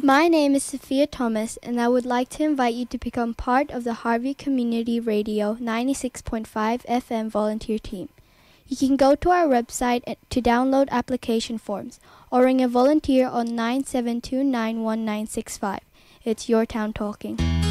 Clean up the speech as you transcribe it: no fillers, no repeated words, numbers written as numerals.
My name is Sophia Thomas, and I would like to invite you to become part of the Harvey Community Radio 96.5 FM volunteer team. You can go to our website to download application forms or ring a volunteer on 972-91965. It's your town talking.